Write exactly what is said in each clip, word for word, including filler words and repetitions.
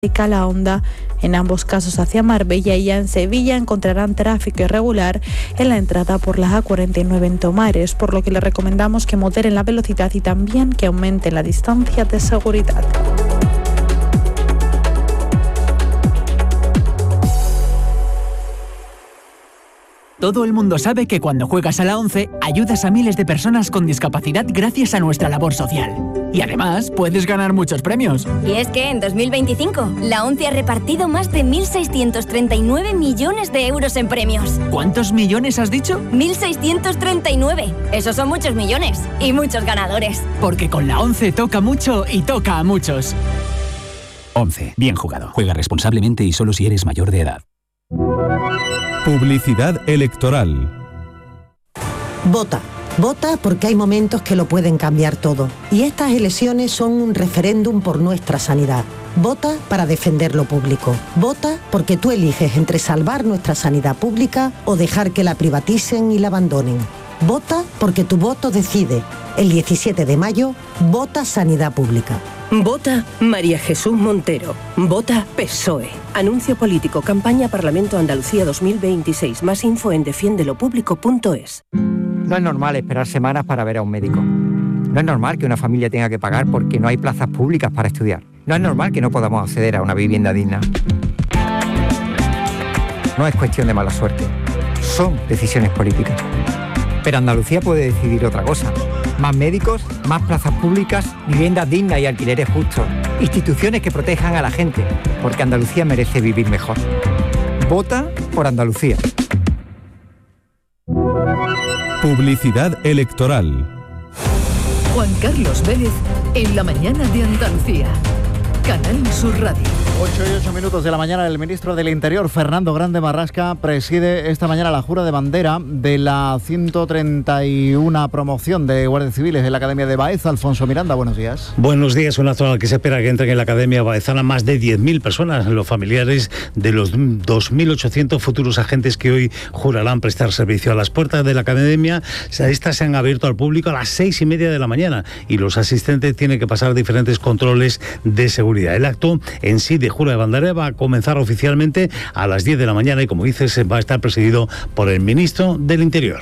y Calahonda. En ambos casos hacia Marbella, y ya en Sevilla encontrarán tráfico irregular en la entrada por la A cuarenta y nueve en Tomares, por lo que les recomendamos que moderen la velocidad y también que aumenten la distancia de seguridad. Todo el mundo sabe que cuando juegas a la ONCE ayudas a miles de personas con discapacidad gracias a nuestra labor social. Y además puedes ganar muchos premios. Y es que en dos mil veinticinco la ONCE ha repartido más de mil seiscientos treinta y nueve millones de euros en premios. ¿Cuántos millones has dicho? mil seiscientos treinta y nueve. Esos son muchos millones y muchos ganadores. Porque con la ONCE toca mucho y toca a muchos. ONCE. Bien jugado. Juega responsablemente y solo si eres mayor de edad. Publicidad electoral. Vota. Vota porque hay momentos que lo pueden cambiar todo. Y estas elecciones son un referéndum por nuestra sanidad. Vota para defender lo público. Vota porque tú eliges entre salvar nuestra sanidad pública o dejar que la privaticen y la abandonen. Vota porque tu voto decide. El diecisiete de mayo, vota Sanidad Pública. Vota María Jesús Montero. Vota P S O E. Anuncio político. Campaña Parlamento Andalucía dos mil veintiséis. Más info en defiende lo público punto es. No es normal esperar semanas para ver a un médico. No es normal que una familia tenga que pagar porque no hay plazas públicas para estudiar. No es normal que no podamos acceder a una vivienda digna. No es cuestión de mala suerte. Son decisiones políticas. Pero Andalucía puede decidir otra cosa. Más médicos, más plazas públicas, viviendas dignas y alquileres justos. Instituciones que protejan a la gente, porque Andalucía merece vivir mejor. Vota por Andalucía. Publicidad electoral. Juan Carlos Vélez en la mañana de Andalucía. Canal Sur Radio. ocho y ocho minutos de la mañana. El ministro del Interior, Fernando Grande Marrasca, preside esta mañana la jura de bandera de la ciento treinta y una promoción de guardias civiles de la Academia de Baeza. Alfonso Miranda, buenos días. Buenos días. Una zona que se espera que entren en la Academia baezana más de diez mil personas, los familiares de los dos mil ochocientos futuros agentes que hoy jurarán prestar servicio. A las puertas de la Academia, estas se han abierto al público a las seis y media de la mañana y los asistentes tienen que pasar diferentes controles de seguridad. El acto en sí de jura de bandera va a comenzar oficialmente a las diez de la mañana y, como dices, va a estar presidido por el ministro del Interior.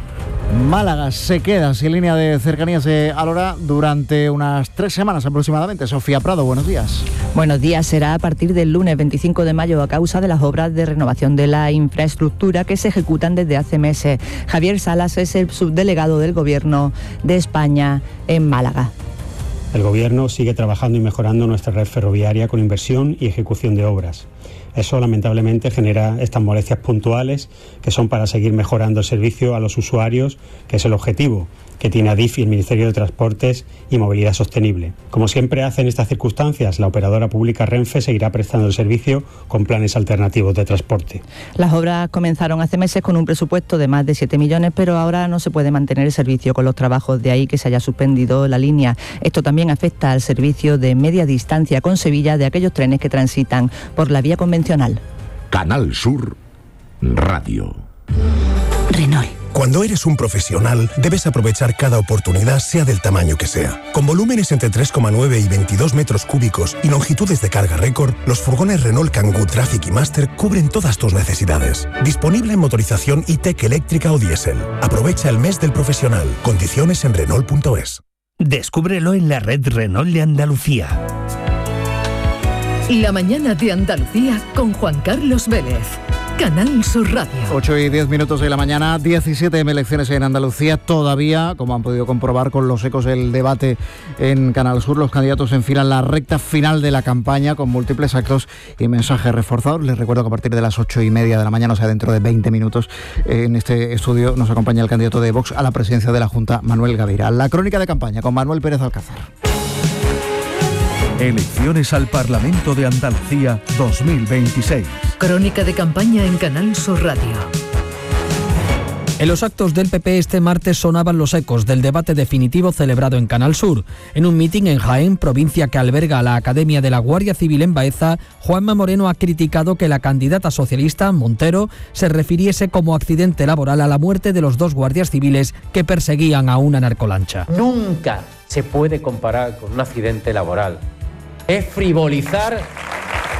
Málaga se queda sin línea de cercanías de Alhora durante unas tres semanas aproximadamente. Sofía Prado, buenos días. Buenos días. Será a partir del lunes veinticinco de mayo a causa de las obras de renovación de la infraestructura que se ejecutan desde hace meses. Javier Salas es el subdelegado del Gobierno de España en Málaga. El Gobierno sigue trabajando y mejorando nuestra red ferroviaria con inversión y ejecución de obras. Eso lamentablemente genera estas molestias puntuales que son para seguir mejorando el servicio a los usuarios, que es el objetivo que tiene Adif y el Ministerio de Transportes y Movilidad Sostenible. Como siempre hace en estas circunstancias, la operadora pública Renfe seguirá prestando el servicio con planes alternativos de transporte. Las obras comenzaron hace meses con un presupuesto de más de siete millones, pero ahora no se puede mantener el servicio con los trabajos, de ahí que se haya suspendido la línea. Esto también afecta al servicio de media distancia con Sevilla de aquellos trenes que transitan por la vía convencional. Canal Sur Radio. Renault. Cuando eres un profesional, debes aprovechar cada oportunidad, sea del tamaño que sea. Con volúmenes entre tres coma nueve y veintidós metros cúbicos y longitudes de carga récord, los furgones Renault Kangoo Traffic y Master cubren todas tus necesidades. Disponible en motorización e-tech eléctrica o diésel. Aprovecha el mes del profesional. Condiciones en Renault punto es. Descúbrelo en la red Renault de Andalucía. La mañana de Andalucía con Juan Carlos Vélez. Canal Sur Radio. ocho y diez minutos de la mañana, diecisiete elecciones en Andalucía. Todavía, como han podido comprobar con los ecos del debate en Canal Sur, los candidatos enfilan la recta final de la campaña con múltiples actos y mensajes reforzados. Les recuerdo que a partir de las ocho y media de la mañana, o sea, dentro de veinte minutos, en este estudio nos acompaña el candidato de Vox a la presidencia de la Junta, Manuel Gavira. La crónica de campaña con Manuel Pérez Alcázar. Elecciones al Parlamento de Andalucía dos mil veintiséis. Crónica de campaña en Canal Sur Radio. En los actos del P P este martes sonaban los ecos del debate definitivo celebrado en Canal Sur. En un mitin en Jaén, provincia que alberga la Academia de la Guardia Civil en Baeza, Juanma Moreno ha criticado que la candidata socialista, Montero, se refiriese como accidente laboral a la muerte de los dos guardias civiles que perseguían a una narcolancha. Nunca se puede comparar con un accidente laboral. Es frivolizar